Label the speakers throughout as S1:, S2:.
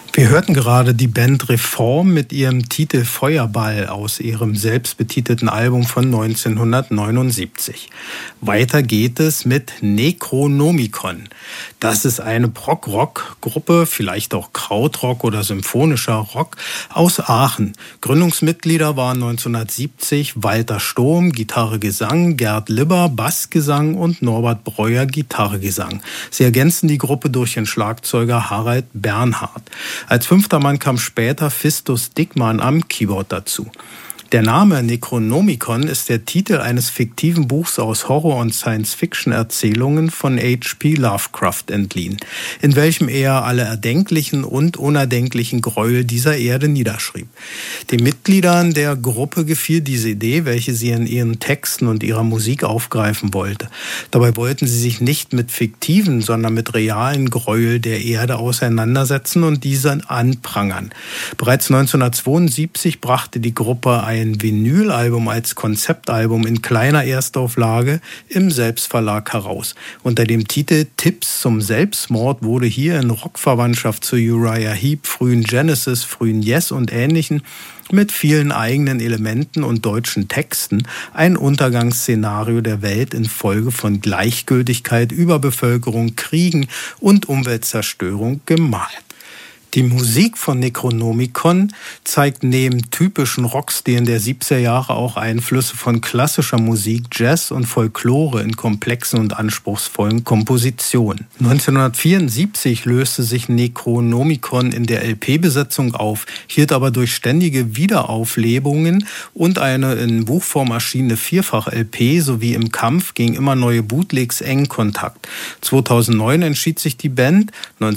S1: Wir hörten gerade die Band Reform mit ihrem Titel Feuerball aus ihrem selbstbetitelten Album von 1979. Weiter geht es mit Necronomicon. Das ist eine Prog-Rock-Gruppe, vielleicht auch Krautrock oder symphonischer Rock aus Aachen. Gründungsmitglieder waren 1970 Walter Sturm, Gitarre, Gesang, Gerd Libber, Bassgesang und Norbert Breuer, Gitarre, Gesang. Sie ergänzen die Gruppe durch den Schlagzeuger Harald Bernhard. Als fünfter Mann kam später Fistus Dickmann am Keyboard dazu. Der Name Necronomicon ist der Titel eines fiktiven Buchs aus Horror- und Science-Fiction-Erzählungen von H.P. Lovecraft entliehen, in welchem er alle erdenklichen und unerdenklichen Gräuel dieser Erde niederschrieb. Den Mitgliedern der Gruppe gefiel diese Idee, welche sie in ihren Texten und ihrer Musik aufgreifen wollte. Dabei wollten sie sich nicht mit fiktiven, sondern mit realen Gräuel der Erde auseinandersetzen und diese anprangern. Bereits 1972 brachte die Gruppe ein Vinylalbum als Konzeptalbum in kleiner Erstauflage im Selbstverlag heraus. Unter dem Titel Tipps zum Selbstmord wurde hier in Rockverwandtschaft zu Uriah Heep, frühen Genesis, frühen Yes und Ähnlichen mit vielen eigenen Elementen und deutschen Texten ein Untergangsszenario der Welt infolge von Gleichgültigkeit, Überbevölkerung, Kriegen und Umweltzerstörung gemalt. Die Musik von Necronomicon zeigt neben typischen Rockstilen der 70er Jahre auch Einflüsse von klassischer Musik, Jazz und Folklore in komplexen und anspruchsvollen Kompositionen. 1974 löste sich Necronomicon in der LP-Besetzung auf, hielt aber durch ständige Wiederauflebungen und eine in Buchform erschienene Vierfach-LP sowie im Kampf gegen immer neue Bootlegs engen Kontakt. 2009 entschied sich die Band,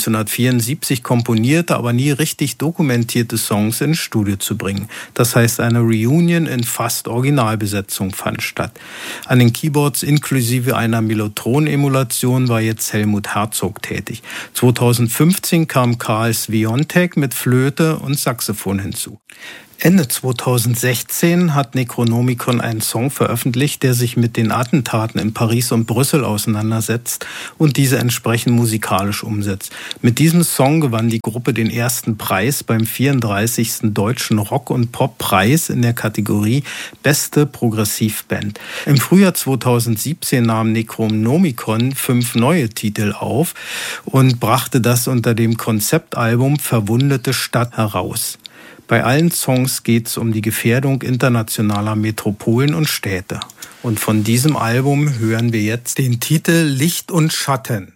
S1: 1974 komponiert, aber nie richtig dokumentierte Songs ins Studio zu bringen. Das heißt, eine Reunion in fast Originalbesetzung fand statt. An den Keyboards inklusive einer Mellotron-Emulation war jetzt Helmut Herzog tätig. 2015 kam Karl Sviontek mit Flöte und Saxophon hinzu. Ende 2016 hat Necronomicon einen Song veröffentlicht, der sich mit den Attentaten in Paris und Brüssel auseinandersetzt und diese entsprechend musikalisch umsetzt. Mit diesem Song gewann die Gruppe den ersten Preis beim 34. Deutschen Rock- und Pop-Preis in der Kategorie Beste Progressivband. Im Frühjahr 2017 nahm Necronomicon 5 neue Titel auf und brachte das unter dem Konzeptalbum Verwundete Stadt heraus. Bei allen Songs geht es um die Gefährdung internationaler Metropolen und Städte. Und von diesem Album hören wir jetzt den Titel Licht und Schatten.